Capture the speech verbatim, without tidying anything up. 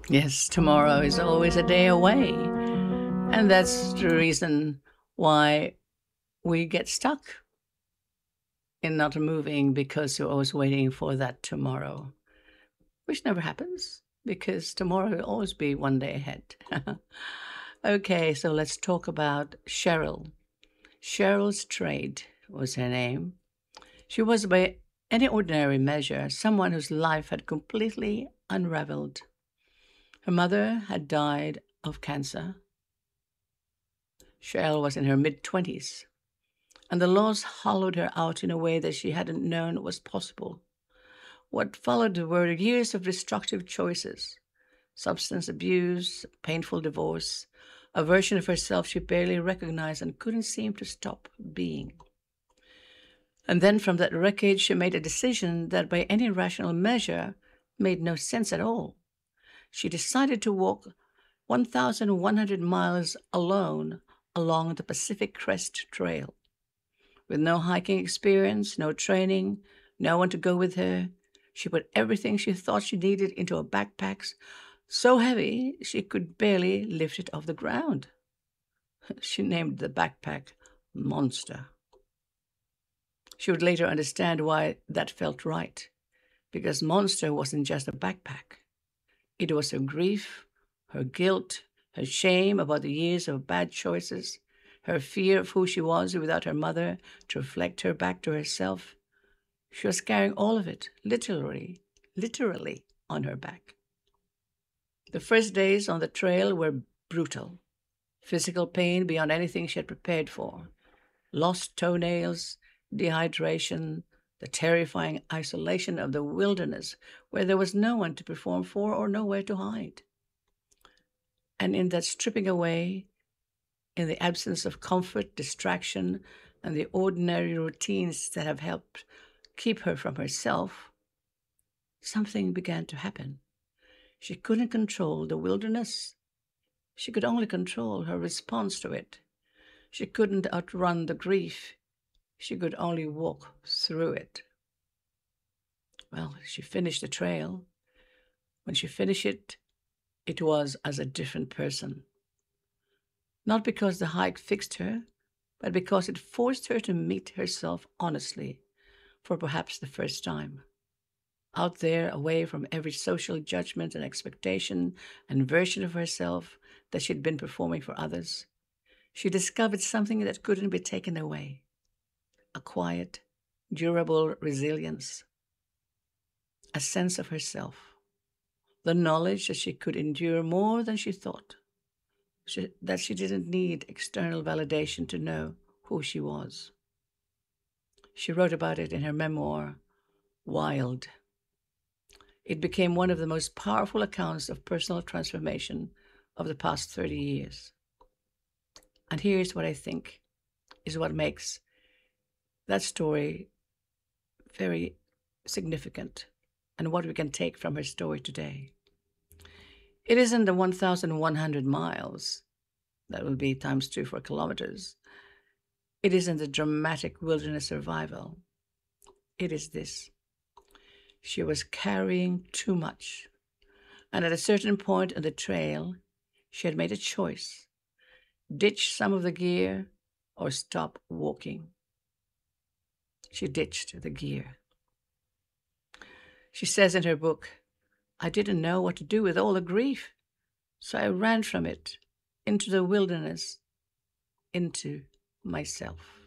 Yes, tomorrow is always a day away. And that's the reason why we get stuck in not moving because we're always waiting for that tomorrow, which never happens because tomorrow will always be one day ahead. Okay, so let's talk about Cheryl. Cheryl Strayed was her name. She was, by any ordinary measure, someone whose life had completely unraveled. Her mother had died of cancer. Cheryl was in her mid twenties, and the loss hollowed her out in a way that she hadn't known was possible. What followed were years of destructive choices: substance abuse, painful divorce, a version of herself she barely recognized and couldn't seem to stop being. And then from that wreckage, she made a decision that, by any rational measure, made no sense at all. She decided to walk one thousand one hundred miles alone along the Pacific Crest Trail. With no hiking experience, no training, no one to go with her, she put everything she thought she needed into a backpack so heavy she could barely lift it off the ground. She named the backpack Monster. She would later understand why that felt right, because Monster wasn't just a backpack. It was her grief, her guilt, her shame about the years of bad choices, her fear of who she was without her mother to reflect her back to herself. She was carrying all of it, literally, literally, on her back. The first days on the trail were brutal. Physical pain beyond anything she had prepared for. Lost toenails, dehydration, the terrifying isolation of the wilderness where there was no one to perform for or nowhere to hide. And in that stripping away, in the absence of comfort, distraction, and the ordinary routines that have helped keep her from herself, something began to happen. She couldn't control the wilderness. She could only control her response to it. She couldn't outrun the grief. She could only walk through it. Well, she finished the trail. When she finished it, it was as a different person. Not because the hike fixed her, but because it forced her to meet herself honestly for perhaps the first time. Out there, away from every social judgment and expectation and version of herself that she'd been performing for others, she discovered something that couldn't be taken away: a quiet, durable resilience, a sense of herself, the knowledge that she could endure more than she thought, she, that she didn't need external validation to know who she was. She wrote about it in her memoir, Wild. It became one of the most powerful accounts of personal transformation of the past thirty years. And here's what I think is what makes that story very significant and what we can take from her story today. It isn't the one thousand one hundred miles, that will be times two for kilometers. It isn't the dramatic wilderness survival. It is this: she was carrying too much. And at a certain point on the trail, she had made a choice: ditch some of the gear or stop walking. She ditched the gear. She says in her book, I didn't know what to do with all the grief, so I ran from it into the wilderness, into myself.